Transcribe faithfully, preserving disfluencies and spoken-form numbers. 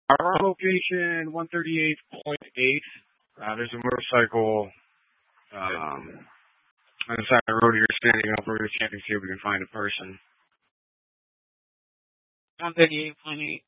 Our location, one thirty-eight point eight. Uh, there's a motorcycle um, on the side of the road here standing up. We're just checking to see if we can find a person. one thirty-eight point eight.